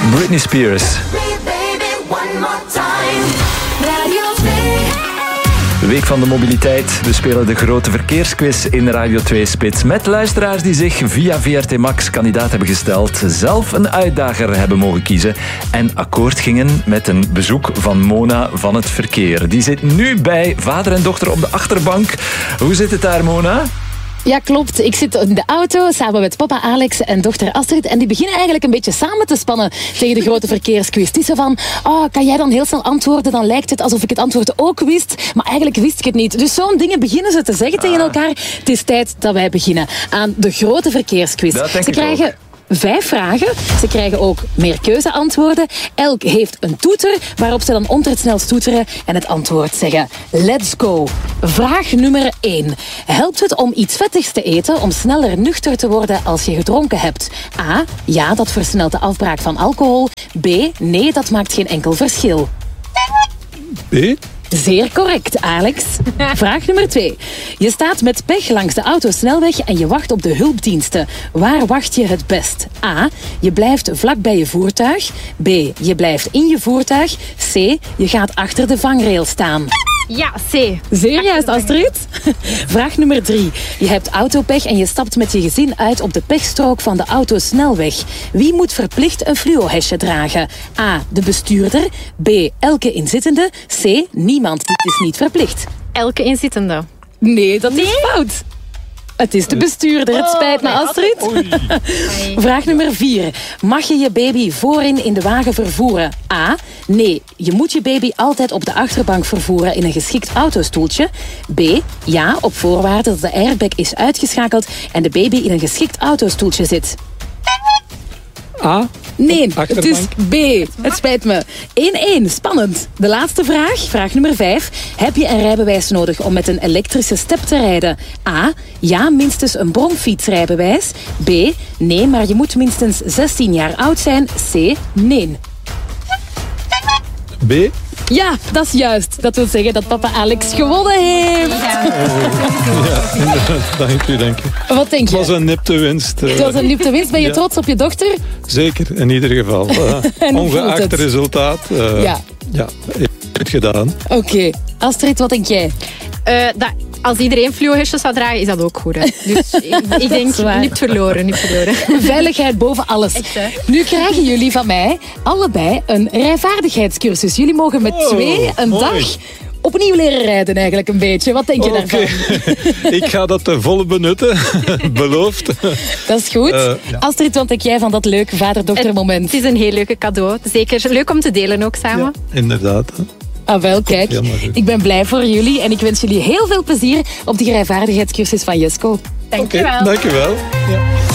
Britney Spears. Week van de mobiliteit. We spelen de grote verkeersquiz in Radio 2 Spits. Met luisteraars die zich via VRT Max kandidaat hebben gesteld, zelf een uitdager hebben mogen kiezen en akkoord gingen met een bezoek van Mona van het verkeer. Die zit nu bij vader en dochter op de achterbank. Hoe zit het daar, Mona? Ja, klopt. Ik zit in de auto samen met papa Alex en dochter Astrid. En die beginnen eigenlijk een beetje samen te spannen tegen de grote verkeersquiz. Het is zo van, kan jij dan heel snel antwoorden? Dan lijkt het alsof ik het antwoord ook wist. Maar eigenlijk wist ik het niet. Dus zo'n dingen beginnen ze te zeggen tegen elkaar. Het is tijd dat wij beginnen aan de grote verkeersquiz. Ze krijgen 5 vragen. Ze krijgen ook meer keuzeantwoorden. Elk heeft een toeter waarop ze dan onder het snelst toeteren en het antwoord zeggen. Let's go. Vraag nummer 1. Helpt het om iets vettigs te eten om sneller nuchter te worden als je gedronken hebt? A. Ja, dat versnelt de afbraak van alcohol. B. Nee, dat maakt geen enkel verschil. B. Zeer correct, Alex. Vraag nummer 2. Je staat met pech langs de autosnelweg en je wacht op de hulpdiensten. Waar wacht je het best? A. Je blijft vlak bij je voertuig. B. Je blijft in je voertuig. C. Je gaat achter de vangrail staan. Ja, C. Zeer juist, Astrid. Vraag nummer 3. Je hebt autopech en je stapt met je gezin uit op de pechstrook van de autosnelweg. Wie moet verplicht een fluo-hesje dragen? A. De bestuurder. B. Elke inzittende. C. Niemand. Dit is niet verplicht. Elke inzittende. Nee, dat is fout. Het is de bestuurder. Het spijt me, Astrid. Vraag nummer 4. Mag je je baby voorin in de wagen vervoeren? A. Nee, je moet je baby altijd op de achterbank vervoeren in een geschikt autostoeltje. B. Ja, op voorwaarde dat de airbag is uitgeschakeld en de baby in een geschikt autostoeltje zit. A. Nee, het is B. Het spijt me. 1-1, spannend. De laatste vraag, vraag nummer 5. Heb je een rijbewijs nodig om met een elektrische step te rijden? A. Ja, minstens een bromfietsrijbewijs. B. Nee, maar je moet minstens 16 jaar oud zijn. C. Nee. B. Ja, dat is juist. Dat wil zeggen dat papa Alex gewonnen heeft. Ja, inderdaad. Dank u. Wat denk je? Het was een nipte winst. Het was een nipte winst. Ben je trots op je dochter? Zeker, in ieder geval. Ongeacht het resultaat. Ja, goed gedaan. Oké. Astrid, wat denk jij? Als iedereen fluo-hesjes zou dragen, is dat ook goed. Hè? Dus ik denk, niet verloren. Veiligheid boven alles. Echt, hè? Nu krijgen jullie van mij allebei een rijvaardigheidscursus. Jullie mogen met 2 een dag opnieuw leren rijden eigenlijk een beetje. Wat denk je daarvan? Ik ga dat ten volle benutten. Beloofd. Dat is goed. Astrid, wat denk jij van dat leuke vader-dochter moment? Het is een heel leuke cadeau. Zeker leuk om te delen ook samen. Ja, inderdaad. Ah, wel, kijk. Ik ben blij voor jullie en ik wens jullie heel veel plezier op die rijvaardigheidscursus van Jesco. Dank je wel. Dank je wel. Ja.